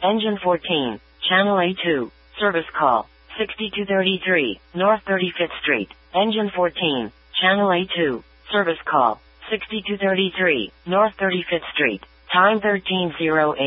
Engine 14, Channel A2, service call, 6233, North 35th Street. Engine 14, Channel A2, service call, 6233, North 35th Street. Time 13:08.